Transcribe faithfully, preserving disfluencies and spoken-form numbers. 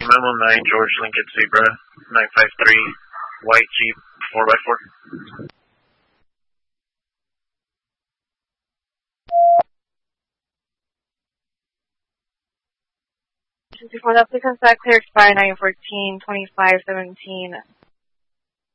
Memo nine, George Lincoln Zebra, nine five three, white Jeep, four by four. Before that, please contact clear expire nine fourteen twenty-five seventeen.